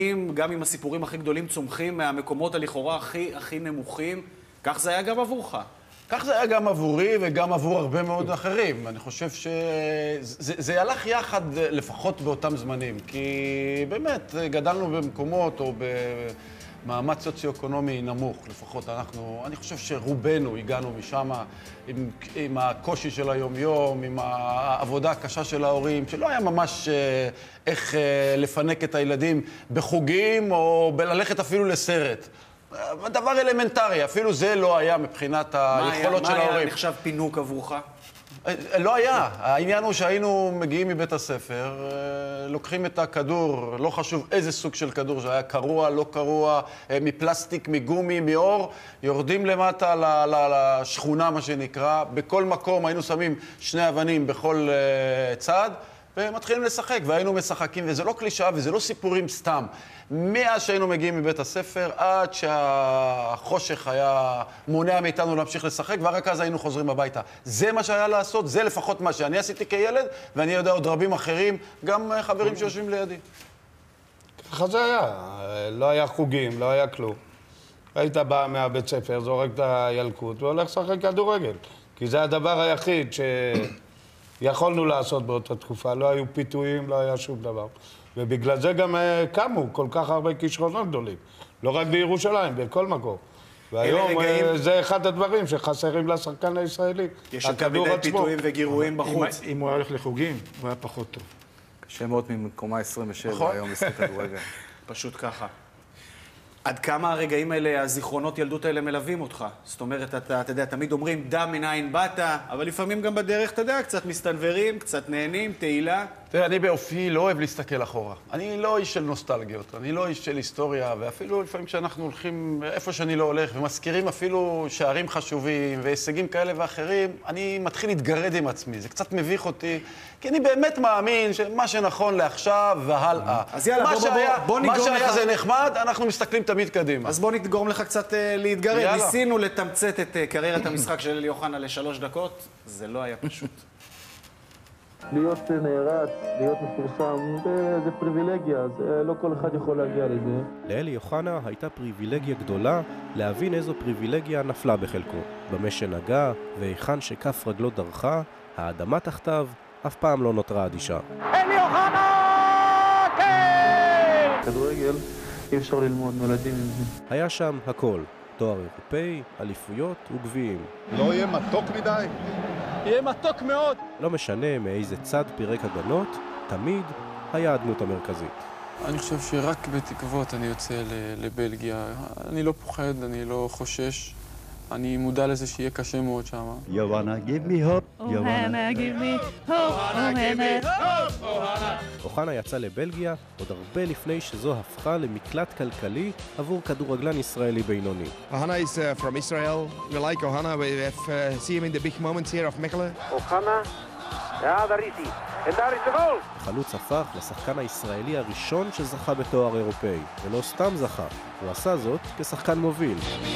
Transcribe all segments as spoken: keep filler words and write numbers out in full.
גם עם הסיפורים הכי גדולים צומחים מהמקומות הלכאורה הכי, הכי נמוכים. כך זה היה גם עבורך. כך זה היה גם עבורי וגם עבור הרבה מאוד אחרים. אני חושב שזה זה הלך יחד לפחות באותם זמנים, כי באמת גדלנו במקומות או במאמץ סוציו-אקונומי נמוך, לפחות אנחנו, אני חושב שרובנו הגענו משם עם, עם הקושי של היום-יום, עם העבודה הקשה של ההורים, שלא היה ממש איך לפנק את הילדים בחוגים או בללכת אפילו לסרט. דבר אלמנטרי, אפילו זה לא היה מבחינת היכולות של ההורים. מה היה נחשב פינוק עבורך? לא היה. העניין הוא שהיינו מגיעים מבית הספר, לוקחים את הכדור, לא חשוב איזה סוג של כדור שהיה, קרוע, לא קרוע, מפלסטיק, מגומי, מאור, יורדים למטה לשכונה, מה שנקרא. בכל מקום היינו שמים שני אבנים בכל צד, ומתחילים לשחק, והיינו משחקים, וזה לא קלישה וזה לא סיפורים סתם. מאז שהיינו מגיעים מבית הספר, עד שהחושך היה מונע מאיתנו להמשיך לשחק, ורק אז היינו חוזרים הביתה. זה מה שהיה לעשות, זה לפחות מה שאני עשיתי כילד, ואני יודע עוד רבים אחרים, גם חברים שיושבים לידי. ככה זה היה, לא היה חוגים, לא היה כלום. היית בא מהבית ספר, זורק את הילקוט, והולך לשחק כדורגל. כי זה הדבר היחיד ש... יכולנו לעשות באותה תקופה, לא היו פיתויים, לא היה שום דבר. ובגלל זה גם קמו כל כך הרבה כישרונות גדולים. לא רק בירושלים, בכל מקום. והיום רגעים... זה אחד הדברים שחסרים לשחקן הישראלי. יש יותר מדי פיתויים וגירויים בחוץ. אם הוא היה הולך לחוגים, הוא היה פחות טוב. קשה מאוד ממקומה עשרים ושבע, היום משחק כדורגל. פשוט ככה. עד כמה הרגעים האלה, הזיכרונות ילדות האלה מלווים אותך? זאת אומרת, אתה, אתה יודע, תמיד אומרים, דם מנין באת, אבל לפעמים גם בדרך, אתה יודע, קצת מסתנברים, קצת נהנים, תהילה. תראה, אני באופי לא אוהב להסתכל אחורה. אני לא איש של נוסטלגיות, אני לא איש של היסטוריה, ואפילו לפעמים כשאנחנו הולכים איפה שאני לא הולך, ומזכירים אפילו שערים חשובים והישגים כאלה ואחרים, אני מתחיל להתגרד עם עצמי, זה קצת מביך אותי, כי אני באמת מאמין שמה שנכון לעכשיו והלאה. אז יאללה, בוא, בוא, בוא, בוא נגרום לך... מה שהיה זה נחמד, אנחנו מסתכלים תמיד קדימה. אז בוא נגרום לך קצת להתגרד. יאללה. ניסינו לתמצת את קריירת המשחק של אלי אוחנה לשלוש דקות, זה לא היה פשוט. להיות נערץ, להיות מפורסם, זה פריבילגיה, זה לא כל אחד יכול להגיע לזה. לאלי אוחנה הייתה פריבילגיה גדולה להבין איזו פריבילגיה נפלה בחלקו. במה שנגע והיכן שכף רגלו דרכה, האדמה תחתיו אף פעם לא נותרה אדישה. אלי אוחנה! כן! כדורגל אי אפשר ללמוד, נולדים עם זה. היה שם הכל, תואר אירופאי, אליפויות וגביעים. לא יהיה מתוק מדי? יהיה מתוק מאוד. לא משנה מאיזה צד פירק הגנות, תמיד היה הדמות המרכזית. אני חושב שרק בתקוות אני יוצא לבלגיה. אני לא פוחד, אני לא חושש. אני מודע לזה שיהיה קשה מאוד שם. You wanna give me hope, you wanna give me hope, Ohana. אוחנה יצא לבלגיה עוד הרבה לפני שזו הפכה למקלט כלכלי עבור כדורגלן ישראלי בינוני. Ohana is uh, from Israel. We like Ohana. We have uh, see him in the big moments here of Mechelen. Ohana, ja, daar is hij. En daar is de goal. החלוץ הפך לשחקן הישראלי הראשון שזכה בתואר אירופאי, ולא סתם זכה, הוא עשה זאת כשחקן מוביל.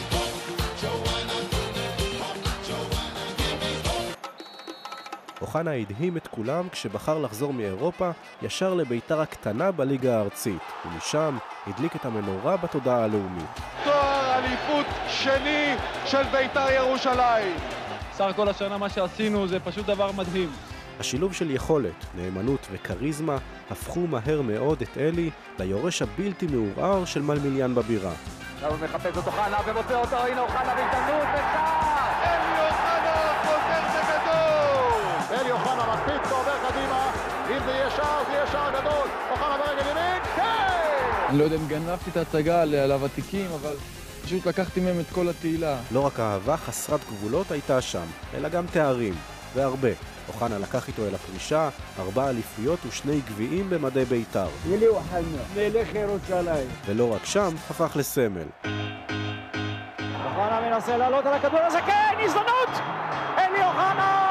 אוחנה הדהים את כולם כשבחר לחזור מאירופה ישר לביתר הקטנה בליגה הארצית, ומשם הדליק את המנורה בתודעה הלאומית. תואר אליפות שני של ביתר ירושלים. סך הכל השנה מה שעשינו זה פשוט דבר מדהים. השילוב של יכולת, נאמנות וקריזמה הפכו מהר מאוד את אלי ליורש הבלתי מעורער של מלמיליאן בבירה. עכשיו הוא מחפש את אוחנה ומוצא אותו, הנה אוחנה בהזדמנות ושער! אלי אוחנה חוזר בגדול! אלי אוחנה מקפיץ ועובר קדימה, אם זה יהיה שער, זה יהיה שער גדול. אוחנה ברגל ימין, כן! אני לא יודע אם גנבתי את ההצגה על הוותיקים, אבל פשוט לקחתי מהם את כל התהילה. לא רק אהבה חסרת גבולות הייתה שם, אלא גם תארים, והרבה. אוחנה לקח איתו אל הפרישה, ארבע אליפויות ושני גביעים במדי ביתר. אלי אוחנה, מלך ירושלים. ולא רק שם, הפך לסמל. אוחנה מנסה לעלות על הכדור הזה, כן, הזדמנות! אלי אוחנה,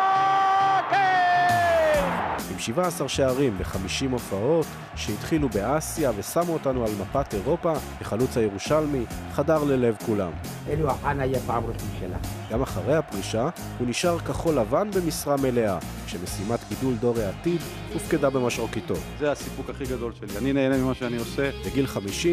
כן! עם שבעה עשר שערים ו-חמישים הופעות שהתחילו באסיה ושמו אותנו על מפת אירופה, החלוץ הירושלמי חדר ללב כולם. אלי אוחנה יהיה פעם ראש ממשלה. גם אחרי הפרישה הוא נשאר כחול לבן במשרה מלאה, כשמשימת גידול דור העתיד הופקדה במשרוקתו. זה הסיפוק הכי גדול שלי. אני נהנה ממה שאני עושה. בגיל חמישים